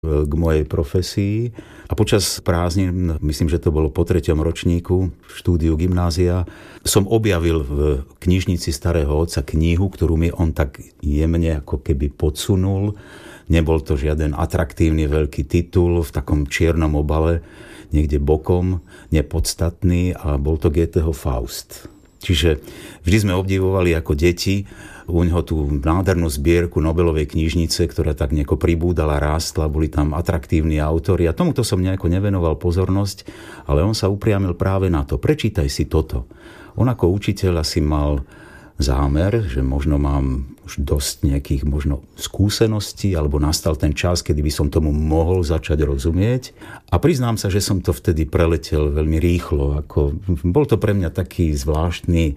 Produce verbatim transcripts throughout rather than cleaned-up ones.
k mojej profesii. A počas prázdnin, myslím, že to bolo po treťom ročníku štúdiu gymnázia, som objavil v knižnici starého otca knihu, ktorú mi on tak jemne ako keby podsunul. Nebol to žiaden atraktívny veľký titul v takom čiernom obale, niekde bokom, nepodstatný, a bol to Goetheho Faust. Čiže vždy sme obdivovali ako deti u ňoho tú nádhernú zbierku Nobelovej knižnice, ktorá tak nejako pribúdala, rástla, boli tam atraktívni autori a tomuto som nejako nevenoval pozornosť, ale on sa upriamil práve na to. Prečítaj si toto. On ako učiteľ asi mal zámer, že možno mám už dosť nejakých možno skúseností, alebo nastal ten čas, kedy by som tomu mohol začať rozumieť. A priznám sa, že som to vtedy preletel veľmi rýchlo. Ako, bol to pre mňa taký zvláštny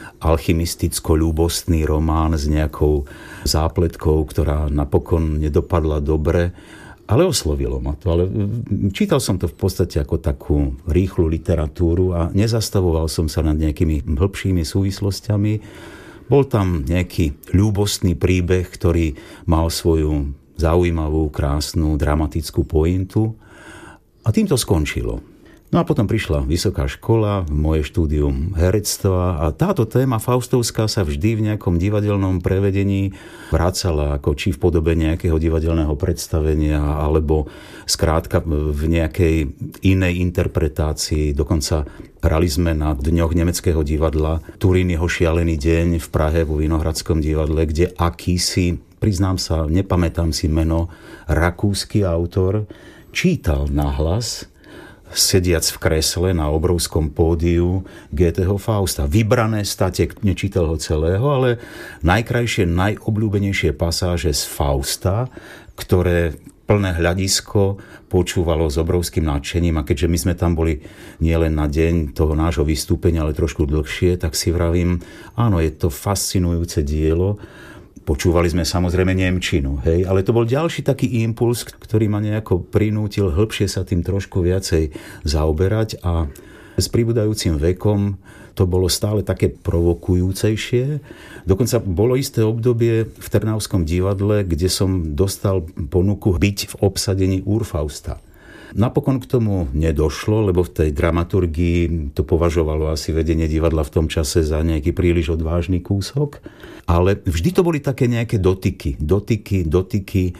alchymisticko-ľúbostný román s nejakou zápletkou, ktorá napokon nedopadla dobre, ale oslovilo ma to. Ale čítal som to v podstate ako takú rýchlu literatúru a nezastavoval som sa nad nejakými hĺbšími súvislostiami. Bol tam nejaký ľúbostný príbeh, ktorý mal svoju zaujímavú, krásnu, dramatickú pointu a tým to skončilo. No a potom prišla vysoká škola, moje štúdium herectva a táto téma faustovská sa vždy v nejakom divadelnom prevedení vracala, ako či v podobe nejakého divadelného predstavenia, alebo skrátka v nejakej inej interpretácii. Dokonca hrali sme na dňoch nemeckého divadla Turín jeho šialený deň v Prahe vo Vinohradskom divadle, kde akýsi, priznám sa, nepamätám si meno, rakúsky autor čítal nahlas, sediac v kresle na obrovskom pódiu Goetheho Fausta. Vybrané state, nečítal ho celého, ale najkrajšie, najobľúbenejšie pasáže z Fausta, ktoré plné hľadisko počúvalo s obrovským nadšením. A keďže my sme tam boli nielen na deň toho nášho vystúpenia, ale trošku dlhšie, tak si vravím, áno, je to fascinujúce dielo. Počúvali sme samozrejme nemčinu, hej, ale to bol ďalší taký impuls, ktorý ma nejako prinútil hĺbšie sa tým trošku viacej zaoberať a s pribúdajúcim vekom to bolo stále také provokujúcejšie. Dokonca bolo isté obdobie v Trnavskom divadle, kde som dostal ponuku byť v obsadení Urfausta. Napokon k tomu nedošlo, lebo v tej dramaturgii to považovalo asi vedenie divadla v tom čase za nejaký príliš odvážny kúsok. Ale vždy to boli také nejaké dotyky, dotyky, dotyky,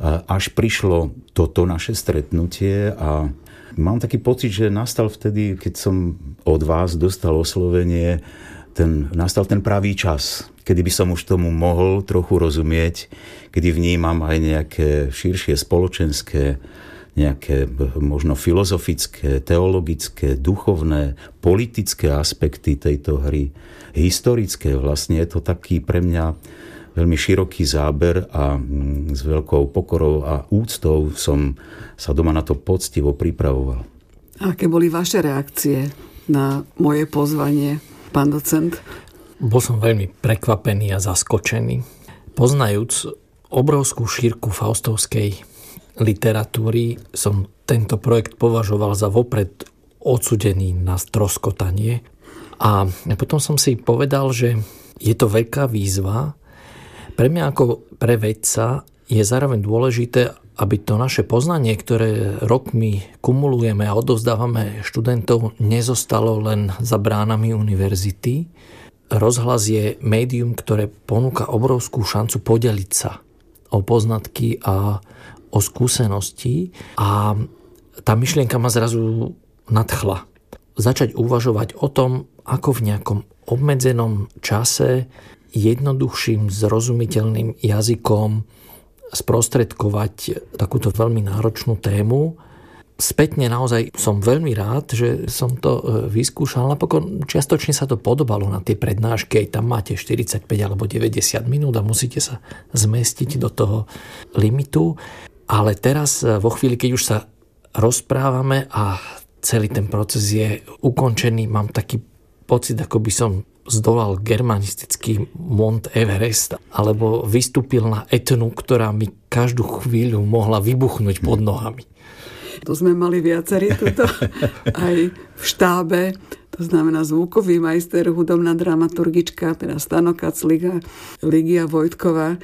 až prišlo toto naše stretnutie a mám taký pocit, že nastal vtedy, keď som od vás dostal oslovenie, ten, nastal ten pravý čas, kedy by som už tomu mohol trochu rozumieť, kedy vnímam aj nejaké širšie spoločenské, nejaké možno filozofické, teologické, duchovné, politické aspekty tejto hry. Historické vlastne je to taký pre mňa veľmi široký záber a s veľkou pokorou a úctou som sa doma na to poctivo pripravoval. Aké boli vaše reakcie na moje pozvanie, pán docent? Bol som veľmi prekvapený a zaskočený. Poznajúc obrovskú šírku faustovskej literatúry, som tento projekt považoval za vopred odsudený na stroskotanie. A potom som si povedal, že je to veľká výzva. Pre mňa ako pre vedca je zároveň dôležité, aby to naše poznanie, ktoré rokmi kumulujeme a odovzdávame študentov, nezostalo len za bránami univerzity. Rozhlas je médium, ktoré ponúka obrovskú šancu podeliť sa o poznatky a o skúsenosti a tá myšlienka ma zrazu nadchla. Začať uvažovať o tom, ako v nejakom obmedzenom čase jednoduchším, zrozumiteľným jazykom sprostredkovať takúto veľmi náročnú tému. Spätne naozaj som veľmi rád, že som to vyskúšal. Napokon čiastočne sa to podobalo na tie prednášky, aj tam máte štyridsaťpäť alebo deväťdesiat minút a musíte sa zmestiť do toho limitu. Ale teraz vo chvíli, keď už sa rozprávame a celý ten proces je ukončený, mám taký pocit, ako by som zdolal germanistický Mont Everest alebo vystúpil na Etnu, ktorá mi každú chvíľu mohla vybuchnúť pod nohami. To sme mali viacerí tuto aj v štábe, to znamená zvukový majster, hudobná dramaturgička, teda Stano Kaclík a Ligia Vojtková.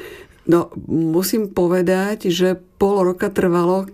No, musím povedať, že pol roka trvalo,